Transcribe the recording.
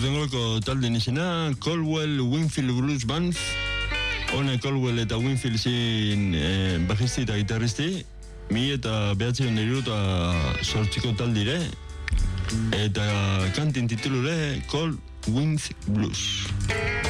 Urtengolko talde izena Caldwell Winfield Blues Band. Hona Caldwell eta Winfield zin bajisti eta gitarristi. 1998 taldire. Eta kantin titulure Cold Wind Blues.